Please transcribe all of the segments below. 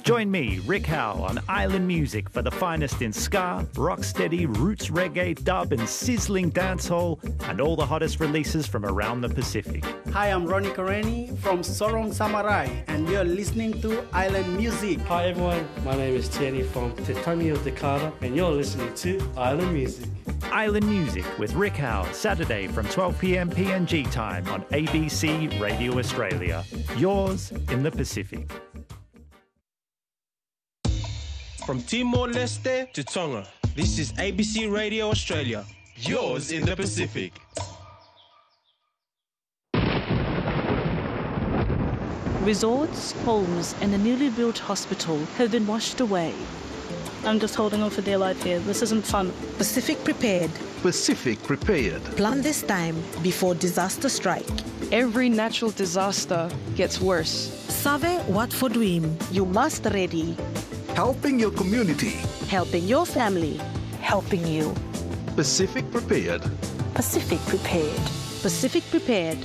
Join me, Rick Howe, on Island Music for the finest in ska, rocksteady, roots reggae, dub and sizzling dancehall, and all the hottest releases from around the Pacific. Hi, I'm Ronnie Kareni from Sorong Samurai, and you're listening to Island Music. Hi everyone, my name is Tierney from Te Tangi o Te Kara, and you're listening to Island Music. Island Music with Rick Howe, Saturday from 12 p.m. PNG time on ABC Radio Australia. Yours in the Pacific. From Timor-Leste to Tonga, this is ABC Radio Australia. Yours in the Pacific. Resorts, homes and a newly built hospital have been washed away. I'm just holding on for dear life here. This isn't fun. Pacific prepared. Pacific prepared. Plan this time before disaster strike. Every natural disaster gets worse. Save what for dream. You must ready. Helping your community. Helping your family. Helping you. Pacific prepared. Pacific prepared. Pacific prepared.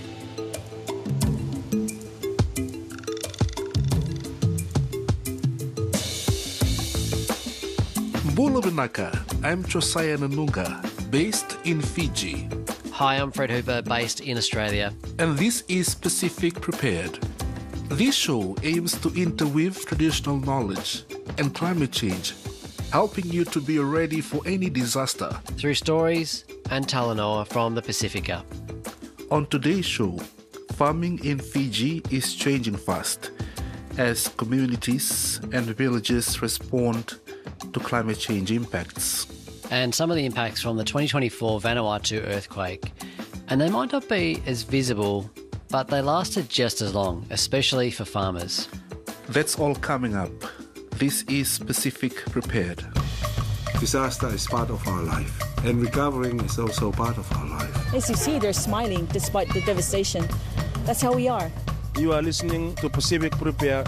Bula Vinaka, I'm Josiah Nanunga, based in Fiji. Hi, I'm Fred Hooper, based in Australia. And this is Pacific Prepared. This show aims to interweave traditional knowledge and climate change, helping you to be ready for any disaster. Through stories and talanoa from the Pacifica. On today's show, farming in Fiji is changing fast as communities and villages respond to climate change impacts. And some of the impacts from the 2024 Vanuatu earthquake. And they might not be as visible, but they lasted just as long, especially for farmers. That's all coming up. This is Pacific Prepared. Disaster is part of our life, and recovering is also part of our life. As you see, they're smiling despite the devastation. That's how we are. You are listening to Pacific Prepared.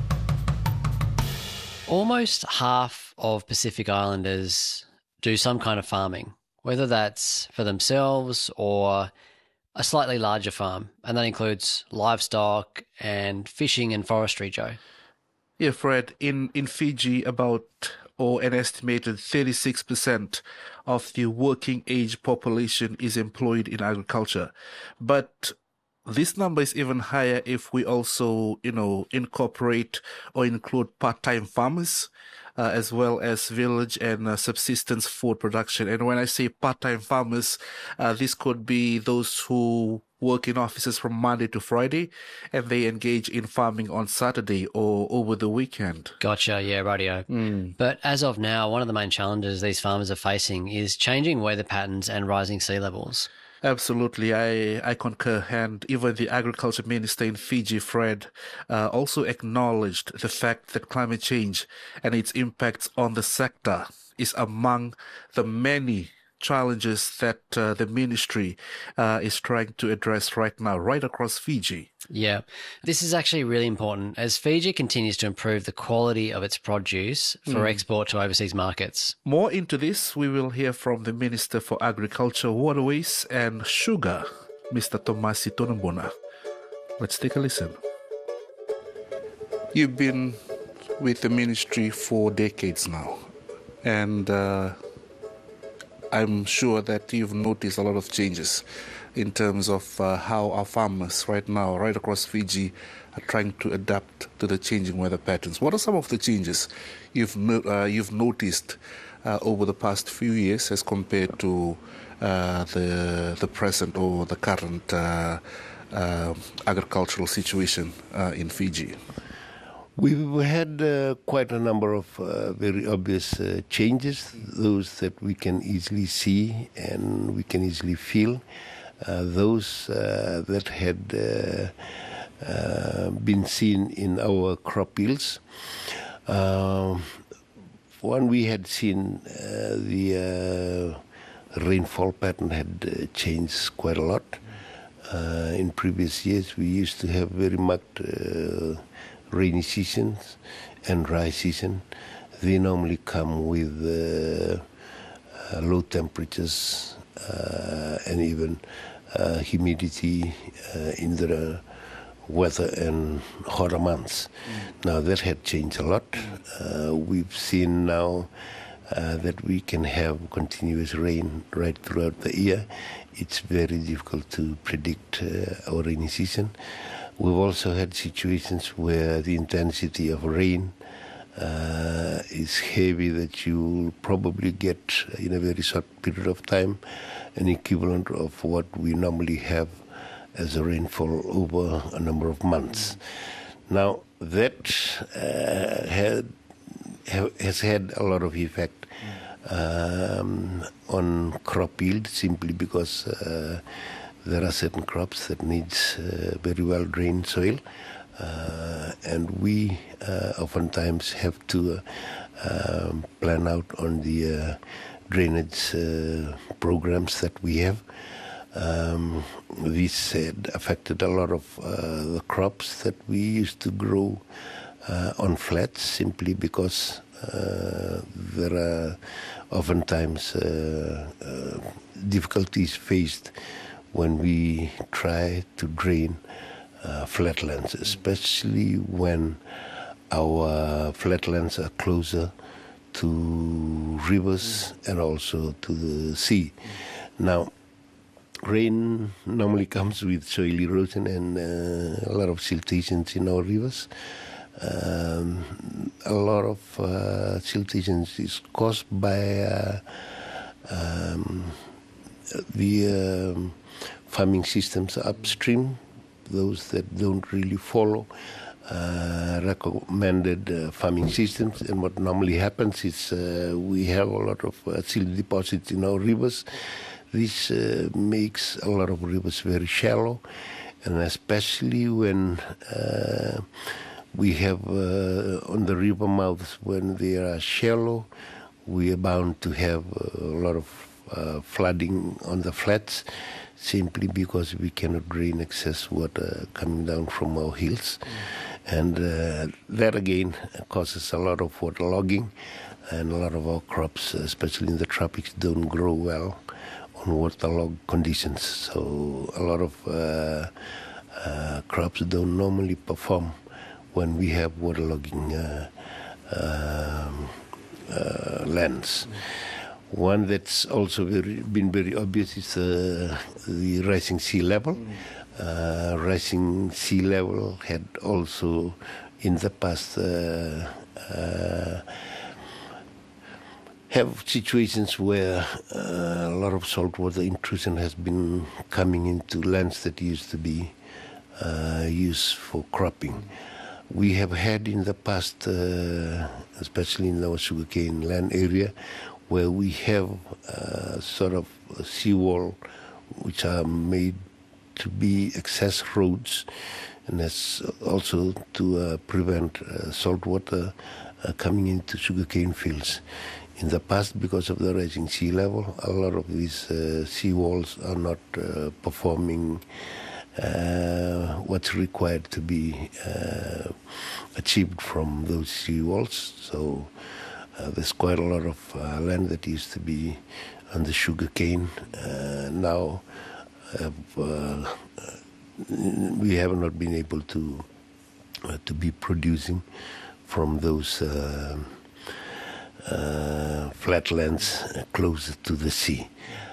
Almost half of Pacific Islanders do some kind of farming, whether that's for themselves or a slightly larger farm, and that includes livestock and fishing and forestry, Joe. Yeah, Fred, in Fiji, about an estimated 36% of the working age population is employed in agriculture. But this number is even higher if we also, incorporate or include part-time farmers, as well as village and subsistence food production. And when I say part-time farmers, this could be those who work in offices from Monday to Friday, and they engage in farming on Saturday or over the weekend. Gotcha, yeah, rightio. But as of now, one of the main challenges these farmers are facing is changing weather patterns and rising sea levels. Absolutely, I concur. And even the agriculture minister in Fiji, Fred, also acknowledged the fact that climate change and its impacts on the sector is among the many challenges that the ministry is trying to address right now, right across Fiji. Yeah, this is actually really important as Fiji continues to improve the quality of its produce for export to overseas markets. More into this, we will hear from the Minister for Agriculture, Waterways and Sugar, Mr. Tomasi Tonambona. Let's take a listen. You've been with the ministry for decades now, and I'm sure that you've noticed a lot of changes in terms of how our farmers right now, right across Fiji, are trying to adapt to the changing weather patterns. What are some of the changes you've noticed over the past few years as compared to the present or the current agricultural situation in Fiji? We've had quite a number of very obvious changes, those that we can easily see and we can easily feel. Those that had been seen in our crop yields. One, we had seen the rainfall pattern had changed quite a lot. In previous years, we used to have very marked rainy seasons and dry season. They normally come with low temperatures and even humidity in the weather and hotter months. Now that had changed a lot. We've seen now that we can have continuous rain right throughout the year. It's very difficult to predict our rainy season. We've also had situations where the intensity of rain is heavy, that you'll probably get in a very short period of time an equivalent of what we normally have as a rainfall over a number of months. Now that has had a lot of effect on crop yield, simply because there are certain crops that needs very well drained soil, and we oftentimes have to plan out on the drainage programs that we have. This had affected a lot of the crops that we used to grow on flats, simply because there are oftentimes difficulties faced when we try to drain flatlands, especially when our flatlands are closer to rivers and also to the sea. Now, rain normally comes with soil erosion and a lot of siltations in our rivers. A lot of siltations is caused by the farming systems upstream, those that don't really follow recommended farming systems. And what normally happens is we have a lot of silt deposits in our rivers. This makes a lot of rivers very shallow, and especially when we have on the river mouths, when they are shallow, we are bound to have a lot of flooding on the flats, simply because we cannot drain excess water coming down from our hills. And that again causes a lot of waterlogging, and a lot of our crops, especially in the tropics, don't grow well on waterlogged conditions. So a lot of crops don't normally perform when we have waterlogging lands. One that's also been very obvious is the rising sea level. Rising sea level had also in the past have situations where a lot of saltwater intrusion has been coming into lands that used to be used for cropping. We have had in the past, especially in our sugarcane land area, where we have sort of a seawall which are made to be access roads, and that's also to prevent saltwater coming into sugarcane fields. In the past, because of the rising sea level, a lot of these seawalls are not performing what's required to be achieved from those seawalls. So there's quite a lot of land that used to be on the sugarcane. Now we have not been able to be producing from those flatlands closer to the sea.